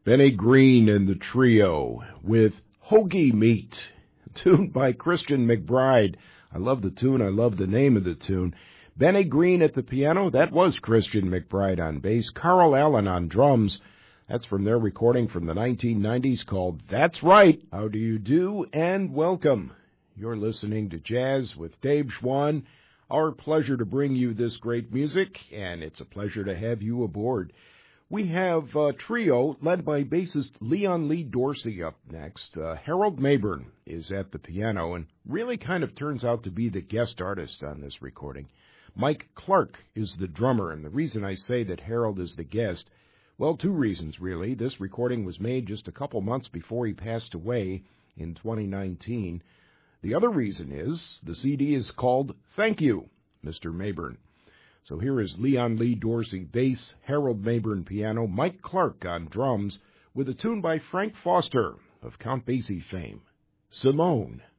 Benny Green and the Trio with Hoagie Meat, tuned by Christian McBride. I love the tune. I love the name of the tune. Benny Green at the piano, that was Christian McBride on bass. Carl Allen on drums. That's from their recording from the 1990s called That's Right. How do you do? And welcome. You're listening to Jazz with Dave Schwann. Our pleasure to bring you this great music, and it's a pleasure to have you aboard. We have a trio led by bassist Leon Lee Dorsey up next. Harold Mabern is at the piano and really kind of turns out to be the guest artist on this recording. Mike Clark is the drummer, and the reason I say that Harold is the guest, well, two reasons really. This recording was made just a couple months before he passed away in 2019. The other reason is the CD is called Thank You, Mr. Mabern. So here is Leon Lee Dorsey bass, Harold Mabern piano, Mike Clark on drums, with a tune by Frank Foster of Count Basie fame, Simone.